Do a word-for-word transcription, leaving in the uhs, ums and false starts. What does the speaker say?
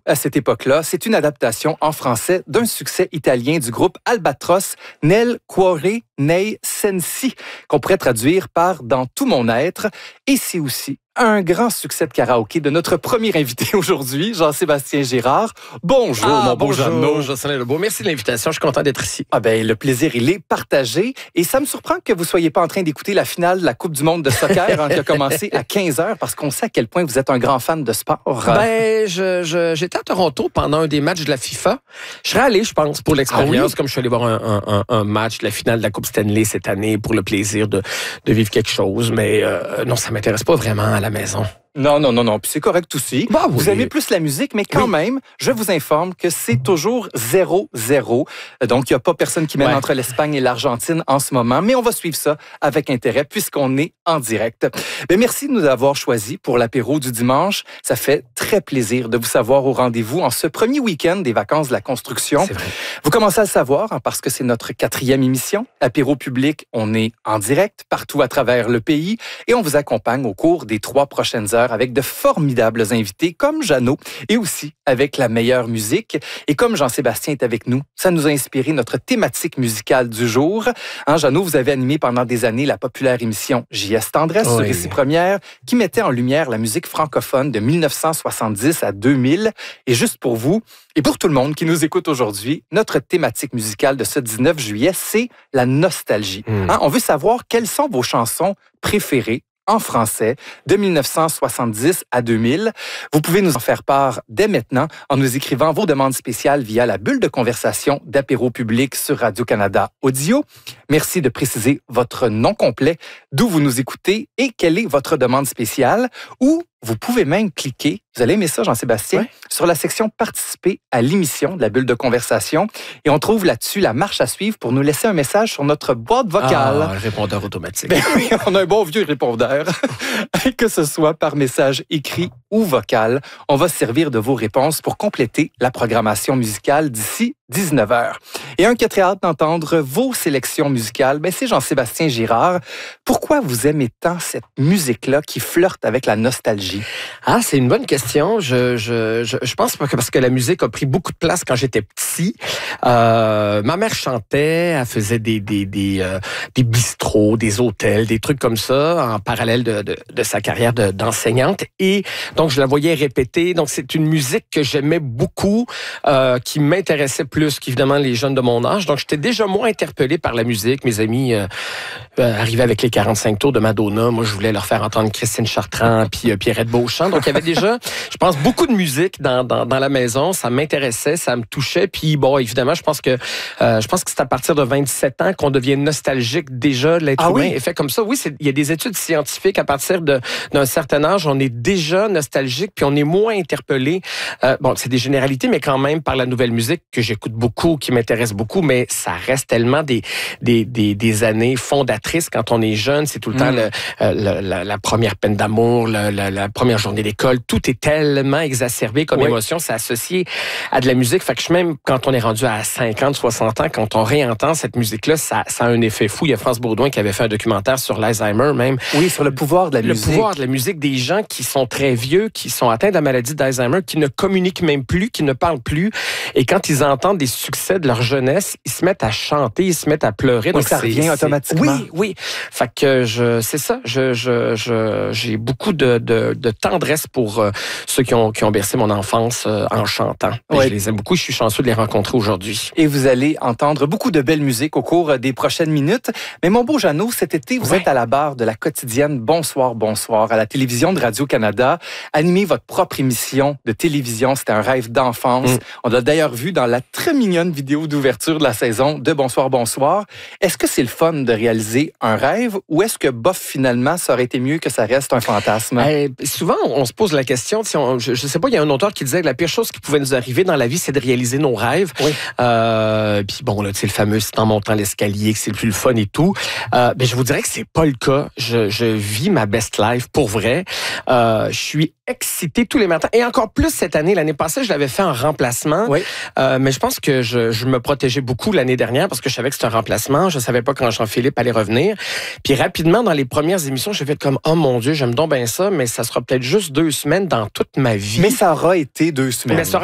à cette époque-là, c'est une adaptation en français d'un succès italien du groupe Albatros, Nel cuore nei sensi, qu'on pourrait traduire par « Dans tout mon être ». Et c'est aussi un grand succès de karaoké de notre premier invité aujourd'hui, Jean-Sébastien Girard. Bonjour, ah, mon beau Jeannot. Jocelyn Lebeau. Merci de l'invitation. Je suis content d'être ici. Ah ben, le plaisir, il est partagé. Et ça me surprend que vous ne soyez pas en train d'écouter la finale de la Coupe du monde de soccer hein, qui a commencé à quinze heures parce qu'on sait à quel point vous êtes un grand fan de sport. Ben, je, je, j'étais à Toronto pendant un des matchs de la FIFA. Je serais allé, je pense, pour l'expérience, ah oui? Comme je suis allé voir un, un, un match de la finale de la Coupe Stanley cette année pour le plaisir de, de vivre quelque chose. Mais euh, non, ça ne m'intéresse pas vraiment à la maison. Non, non, non, non. Puis c'est correct aussi. Bah oui. Vous aimez plus la musique, mais quand oui. même, je vous informe que c'est toujours zéro zéro. Donc, il n'y a pas personne qui mène ouais. entre l'Espagne et l'Argentine en ce moment, mais on va suivre ça avec intérêt puisqu'on est en direct. Bien, merci de nous avoir choisis pour l'apéro du dimanche. Ça fait très plaisir de vous savoir au rendez-vous en ce premier week-end des vacances de la construction. C'est vrai. Vous commencez à le savoir hein, parce que c'est notre quatrième émission. Apéro public, on est en direct partout à travers le pays et on vous accompagne au cours des trois prochaines heures avec de formidables invités comme Jeannot et aussi avec la meilleure musique. Et comme Jean-Sébastien est avec nous, ça nous a inspiré notre thématique musicale du jour. Hein, Jeannot, vous avez animé pendant des années la populaire émission J S Tendresse oui. sur Ici Première qui mettait en lumière la musique francophone de mille neuf cent soixante-dix à deux mille. Et juste pour vous et pour tout le monde qui nous écoute aujourd'hui, notre thématique musicale de ce dix-neuf juillet, c'est la nostalgie. Mmh. Hein, on veut savoir quelles sont vos chansons préférées en français, de mille neuf cent soixante-dix à deux mille. Vous pouvez nous en faire part dès maintenant en nous écrivant vos demandes spéciales via la bulle de conversation d'apéro public sur Radio-Canada Audio. Merci de préciser votre nom complet, d'où vous nous écoutez et quelle est votre demande spéciale. Ou vous pouvez même cliquer, vous allez aimer ça, Jean-Sébastien, ouais. sur la section « Participer à l'émission » de la bulle de conversation. Et on trouve là-dessus la marche à suivre pour nous laisser un message sur notre boîte vocale. Ah, un répondeur automatique. Ben oui, on a un bon vieux répondeur. Que ce soit par message écrit ou vocal, on va se servir de vos réponses pour compléter la programmation musicale d'ici dix-neuf heures. Et un qui a très hâte d'entendre vos sélections musicales, ben c'est Jean-Sébastien Girard. Pourquoi vous aimez tant cette musique-là qui flirte avec la nostalgie? Ah, c'est une bonne question. Je, je, je, je pense que parce que la musique a pris beaucoup de place quand j'étais petit. Euh, ma mère chantait, elle faisait des, des, des, euh, des bistrots, des hôtels, des trucs comme ça, en parallèle de, de, de sa carrière de, d'enseignante. Et donc, je la voyais répéter. Donc, c'est une musique que j'aimais beaucoup, euh, qui m'intéressait plus qu'évidemment les jeunes de mon âge. Donc, j'étais déjà moins interpellé par la musique. Mes amis euh, euh, arrivaient avec les quarante-cinq tours de Madonna. Moi, je voulais leur faire entendre Christine Chartrand puis euh, Pierrette Beauchamp. Donc, il y avait déjà, je pense, beaucoup de musique dans, dans, dans la maison. Ça m'intéressait, ça me touchait. Puis, bon, évidemment, je pense que euh, je pense que c'est à partir de vingt-sept ans qu'on devient nostalgique déjà. L'être ah humain oui? est fait comme ça. Oui, c'est, il y a des études scientifiques. À partir de, d'un certain âge, on est déjà nostalgique puis on est moins interpellé. Euh, bon, c'est des généralités, mais quand même par la nouvelle musique que j'écoute beaucoup, qui m'intéresse beaucoup, mais ça reste tellement des, des, des, des années fondatrices quand on est jeune. C'est tout le mmh. temps le, le, la, la première peine d'amour, le, la, la première journée d'école. Tout est tellement exacerbé comme oui. émotion. C'est associé à de la musique. Fait que je, même quand on est rendu à cinquante, soixante ans, quand on réentend cette musique-là, ça, ça a un effet fou. Il y a France Baudouin qui avait fait un documentaire sur l'Alzheimer même. Oui, sur le pouvoir de la le musique. Le pouvoir de la musique des gens qui sont très vieux, qui sont atteints de la maladie d'Alzheimer, qui ne communiquent même plus, qui ne parlent plus. Et quand ils entendent des succès de leur jeunesse, ils se mettent à chanter, ils se mettent à pleurer. Donc, donc ça revient automatiquement. Oui, oui. Fait que je, c'est ça. Je, je, je, j'ai beaucoup de, de, de tendresse pour euh, ceux qui ont, qui ont bercé mon enfance euh, en chantant. Ouais. Je les aime beaucoup. Je suis chanceux de les rencontrer aujourd'hui. Et vous allez entendre beaucoup de belles musiques au cours des prochaines minutes. Mais mon beau Jeannot, cet été, vous ouais. êtes à la barre de la quotidienne Bonsoir, Bonsoir à la télévision de Radio-Canada. Animez votre propre émission de télévision. C'était un rêve d'enfance. Mm. On l'a d'ailleurs vu dans la très mignonne vidéo d'ouverture de la saison de Bonsoir, Bonsoir. Est-ce que c'est le fun de réaliser un rêve ou est-ce que, bof, finalement, ça aurait été mieux que ça reste un fantasme? Euh, souvent, on se pose la question, si on, je ne sais pas, il y a un auteur qui disait que la pire chose qui pouvait nous arriver dans la vie, c'est de réaliser nos rêves. Oui. Euh, puis bon, là, tu sais, le fameux, c'est en montant l'escalier que c'est le plus le fun et tout. Euh, ben, je vous dirais que c'est pas le cas. Je, je vis ma best life pour vrai. Euh, je suis excité tous les matins. Et encore plus cette année. L'année passée, je l'avais fait en remplacement. Oui. Euh, mais je pense que je, je me protégeais beaucoup l'année dernière parce que je savais que c'était un remplacement. Je savais pas quand Jean-Philippe allait revenir. Puis rapidement, dans les premières émissions, j'ai fait comme, oh mon Dieu, j'aime donc bien ça, mais ça sera peut-être juste deux semaines dans toute ma vie. Mais ça aura été deux semaines. Mais ça aura